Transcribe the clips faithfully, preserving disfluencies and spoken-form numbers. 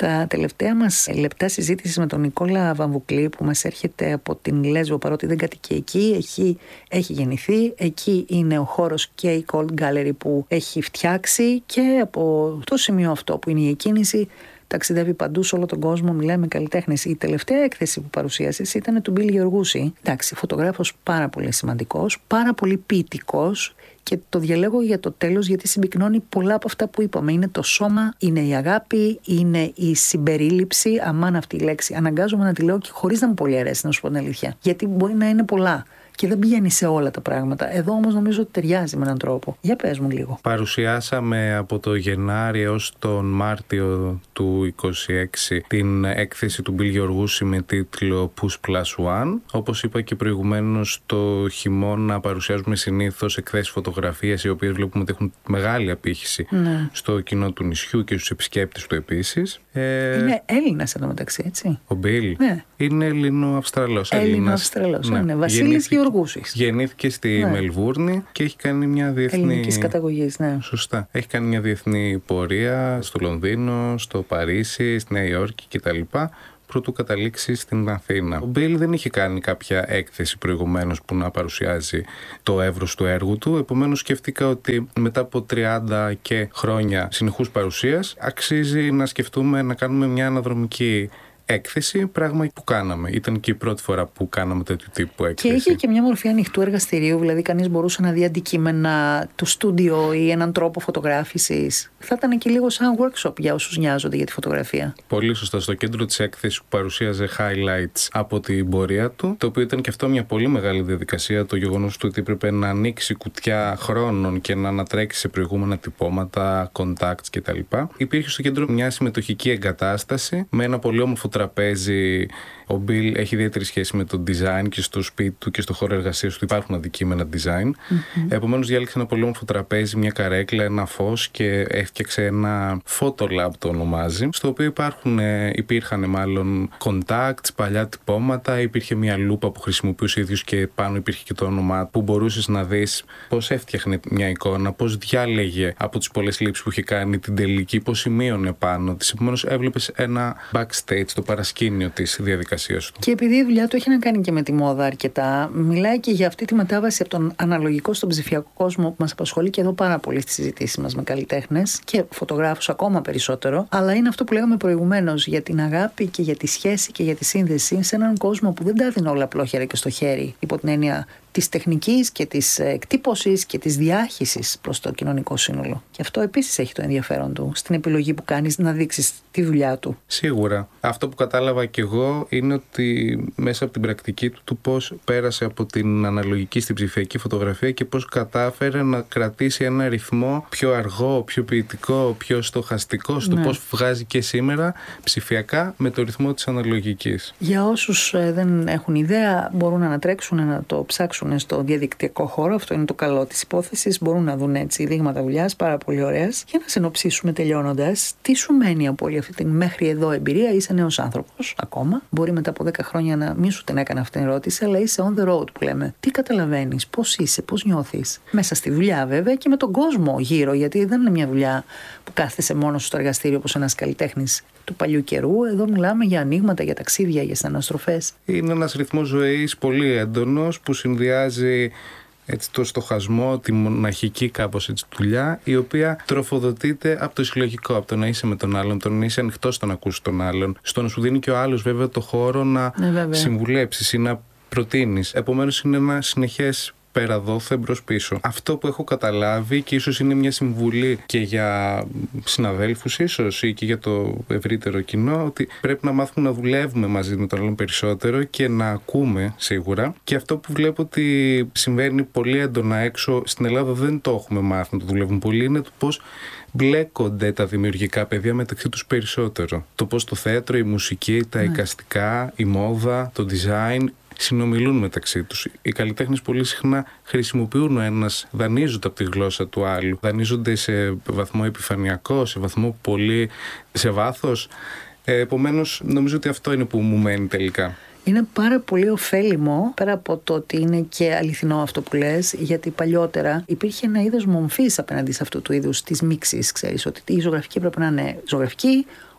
Τα τελευταία μας λεπτά συζήτηση με τον Νικόλα Βαμβουκλή, που μας έρχεται από την Λέσβο, παρότι δεν κατοικεί εκεί, έχει, έχει γεννηθεί. Εκεί είναι ο χώρος και η Cold Gallery που έχει φτιάξει, και από το σημείο αυτό που είναι η εκκίνηση ταξιδεύει παντού σε όλο τον κόσμο, μιλάει με καλλιτέχνες. Η τελευταία έκθεση που παρουσίασες ήταν του Μπίλ Γεωργούση. Εντάξει, φωτογράφος πάρα πολύ σημαντικός, πάρα πολύ ποιητικός, και το διαλέγω για το τέλος γιατί συμπυκνώνει πολλά από αυτά που είπαμε. Είναι το σώμα, είναι η αγάπη, είναι η συμπερίληψη. Αμάν αυτή η λέξη. Αναγκάζομαι να τη λέω και χωρίς να μου πολύ αρέσει, να σου πω την αλήθεια. Γιατί μπορεί να είναι πολλά και δεν πηγαίνει σε όλα τα πράγματα. Εδώ όμως νομίζω ότι ταιριάζει με έναν τρόπο. Για πες μου λίγο. Παρουσιάσαμε από το Γενάρη έως τον Μάρτιο του είκοσι έξι την έκθεση του Μπίλ Γεωργούση με τίτλο Push Plus One. Όπως είπα και προηγουμένως, το χειμώνα παρουσιάζουμε συνήθως εκθέσεις φωτογραφίας, οι οποίες βλέπουμε ότι έχουν μεγάλη απήχηση ναι. στο κοινό του νησιού και στους επισκέπτες του επίσης. Ε... Είναι Έλληνας εδώ μεταξύ, έτσι. Ο Μπίλ ναι. είναι Έλληνο-Αυστραλός. Έλληνο-Αυστραλός, ναι. ναι. Βασίλης Γεωργούσης. Γεννήθηκε στη ναι. Μελβούρνη και έχει κάνει μια διεθνή. Ελληνικής καταγωγής, ναι. Σωστά. Έχει κάνει μια διεθνή πορεία στο Λονδίνο, στο Παρίσι, στη Νέα Υόρκη κτλ. Προτού καταλήξει στην Αθήνα. Ο Μπίλ δεν είχε κάνει κάποια έκθεση προηγουμένως που να παρουσιάζει το εύρος του έργου του. Επομένως, σκεφτήκα ότι μετά από τριάντα και χρόνια συνεχούς παρουσίας, αξίζει να σκεφτούμε να κάνουμε μια αναδρομική έκθεση, πράγμα που κάναμε. Ήταν και η πρώτη φορά που κάναμε τέτοιου τύπου έκθεση. Και είχε και μια μορφή ανοιχτού εργαστηρίου, δηλαδή κανείς μπορούσε να δει αντικείμενα του στούντιο ή έναν τρόπο φωτογράφησης. Θα ήταν και λίγο σαν workshop για όσους νοιάζονται για τη φωτογραφία. Πολύ σωστά. Στο κέντρο της έκθεσης που παρουσίαζε highlights από την πορεία του, το οποίο ήταν και αυτό μια πολύ μεγάλη διαδικασία, το γεγονός του ότι έπρεπε να ανοίξει κουτιά χρόνων και να ανατρέξει σε προηγούμενα τυπώματα, contacts κτλ. Υπήρχε στο κέντρο μια συμμετοχική εγκατάσταση με ένα πολύ όμορφο τραπέζι. Ο Μπιλ έχει ιδιαίτερη σχέση με το design και στο σπίτι του και στο χώρο εργασίας του υπάρχουν αντικείμενα design. Mm-hmm. Επομένως, διάλεξε ένα πολύ όμορφο τραπέζι, μια καρέκλα, ένα φως και έφτιαξε ένα photo lab, το ονομάζει, στο οποίο υπάρχουν, υπήρχαν μάλλον contacts, παλιά τυπώματα, υπήρχε μια λούπα που χρησιμοποιούσε ο ίδιος και πάνω υπήρχε και το όνομά, που μπορούσες να δεις πώς έφτιαχνε μια εικόνα, πώς διάλεγε από τις πολλές λήψεις που είχε κάνει την τελική, πώς σημείωνε πάνω της. Επομένως, έβλεπες ένα backstage, το παρασκήνιο της διαδικασίας. Και επειδή η δουλειά του έχει να κάνει και με τη μόδα αρκετά, μιλάει και για αυτή τη μετάβαση από τον αναλογικό στον ψηφιακό κόσμο που μας απασχολεί και εδώ πάρα πολύ στη συζήτηση μας με καλλιτέχνες και φωτογράφους ακόμα περισσότερο. Αλλά είναι αυτό που λέγαμε προηγουμένως για την αγάπη και για τη σχέση και για τη σύνδεση σε έναν κόσμο που δεν τα δίνει όλα απλόχερα και στο χέρι, υπό την έννοια της τεχνικής και της εκτύπωσης και της διάχυσης προς το κοινωνικό σύνολο. Και αυτό επίσης έχει το ενδιαφέρον του στην επιλογή που κάνεις να δείξεις τη δουλειά του. Σίγουρα. Αυτό που κατάλαβα κι εγώ είναι ότι μέσα από την πρακτική του, του πώς πέρασε από την αναλογική στην ψηφιακή φωτογραφία και πώς κατάφερε να κρατήσει ένα ρυθμό πιο αργό, πιο ποιητικό, πιο στοχαστικό στο ναι. πώς βγάζει και σήμερα ψηφιακά με το ρυθμό της αναλογικής. Για όσους ε, δεν έχουν ιδέα, μπορούν να ανατρέξουν, να το ψάξουν στο διαδικτυακό χώρο. Αυτό είναι το καλό της υπόθεσης. Μπορούν να δουν έτσι δείγματα δουλειάς πάρα πολύ ωραίες. Για να συνοψίσουμε τελειώνοντας, τι σου μένει από όλη αυτή την μέχρι εδώ εμπειρία? Είσαι νέος άνθρωπος ακόμα. Μπορεί μετά από δέκα χρόνια να μην σου την έκανα αυτή την ερώτηση, αλλά είσαι on the road που λέμε. Τι καταλαβαίνεις, πώς είσαι, πώς νιώθεις? Μέσα στη δουλειά βέβαια και με τον κόσμο γύρω, γιατί δεν είναι μια δουλειά που κάθεσαι μόνο στο εργαστήριο όπως ένας καλλιτέχνης του παλιού καιρού. Εδώ μιλάμε για ανοίγματα, για ταξίδια, για συναναστροφές. Είναι ένας ρυθμός ζωής πολύ έντονος που συνδυάζει έτσι, το στοχασμό, τη μοναχική κάπως έτσι δουλειά, η οποία τροφοδοτείται από το συλλογικό, από το να είσαι με τον άλλον, το να είσαι ανοιχτός στο να ακούσεις τον άλλον, στο να σου δίνει και ο άλλος βέβαια το χώρο να ναι, συμβουλέψεις ή να προτείνεις. Επομένως είναι ένα συνεχές πέρα δόθε μπρος πίσω. Αυτό που έχω καταλάβει και ίσως είναι μια συμβουλή και για συναδέλφους ίσως ή και για το ευρύτερο κοινό, ότι πρέπει να μάθουμε να δουλεύουμε μαζί με τον άλλον περισσότερο και να ακούμε σίγουρα. Και αυτό που βλέπω ότι συμβαίνει πολύ έντονα έξω στην Ελλάδα, δεν το έχουμε μάθει να το δουλεύουν πολύ, είναι το πώς μπλέκονται τα δημιουργικά πεδία μεταξύ τους περισσότερο. Το πώς το θέατρο, η μουσική, τα ναι. εικαστικά, η μόδα, το design συνομιλούν μεταξύ τους. Οι καλλιτέχνες πολύ συχνά χρησιμοποιούν ο ένας, δανείζονται από τη γλώσσα του άλλου, δανείζονται σε βαθμό επιφανειακό, σε βαθμό πολύ, σε βάθος. Ε, επομένως, νομίζω ότι αυτό είναι που μου μένει τελικά. Είναι πάρα πολύ ωφέλιμο, πέρα από το ότι είναι και αληθινό αυτό που λες, γιατί παλιότερα υπήρχε ένα είδος μομφής απέναντι σε αυτού του είδους της μίξης. Ξέρεις ότι η ζωγραφική πρέπει να είναι ζωγραφική,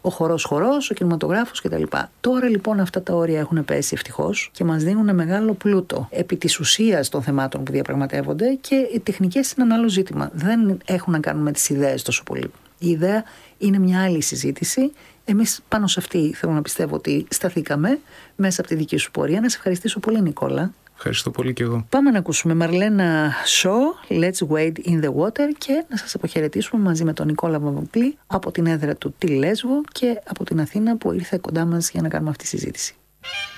Ο χορός χορός, ο κινηματογράφος κτλ. Τώρα λοιπόν αυτά τα όρια έχουν πέσει ευτυχώς και μας δίνουν μεγάλο πλούτο επί της ουσίας των θεμάτων που διαπραγματεύονται, και οι τεχνικές είναι ένα άλλο ζήτημα. Δεν έχουν να κάνουν με τις ιδέες τόσο πολύ. Η ιδέα είναι μια άλλη συζήτηση. Εμείς πάνω σε αυτή θέλω να πιστεύω ότι σταθήκαμε μέσα από τη δική σου πορεία. Να σε ευχαριστήσω πολύ, Νικόλα. Ευχαριστώ πολύ και εγώ. Πάμε να ακούσουμε Μαρλένα Shaw, Let's Wade in the Water, και να σας αποχαιρετήσουμε μαζί με τον Νικόλα Βαμβουκλή από την έδρα του τη Λέσβο και από την Αθήνα που ήρθε κοντά μας για να κάνουμε αυτή τη συζήτηση.